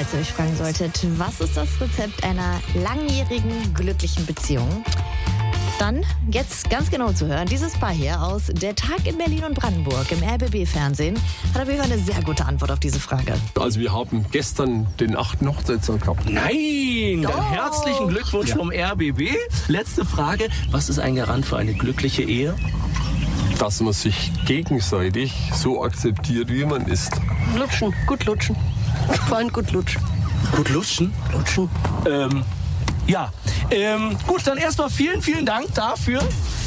Falls ihr euch fragen solltet, was ist das Rezept einer langjährigen, glücklichen Beziehung? Dann jetzt ganz genau zu hören, dieses Paar hier aus Der Tag in Berlin und Brandenburg im RBB-Fernsehen hat auf jeden Fall eine sehr gute Antwort auf diese Frage. Also wir haben gestern den 8. Hochzeitstag gehabt. Nein! Dann herzlichen Glückwunsch vom RBB. Letzte Frage, was ist ein Garant für eine glückliche Ehe? Dass man sich gegenseitig so akzeptiert, wie man ist. Lutschen, gut lutschen. Vor allem gut lutschen. Gut lutschen? Lutschen. Ja. Gut, dann erstmal vielen Dank dafür.